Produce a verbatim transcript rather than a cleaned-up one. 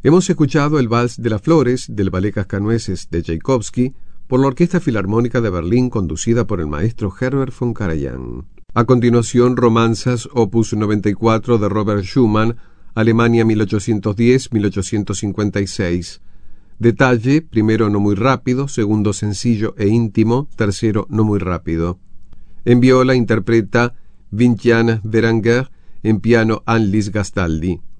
Hemos escuchado el Vals de las Flores del Ballet Cascanueces de Tchaikovsky por la Orquesta Filarmónica de Berlín conducida por el maestro Herbert von Karajan. A continuación, Romanzas opus noventa y cuatro de Robert Schumann, Alemania mil ochocientos diez a mil ochocientos cincuenta y seis. Detalle: primero no muy rápido, segundo sencillo e íntimo, tercero no muy rápido. En viola interpreta Vinciane Beranger, en piano Annelies Gastaldi.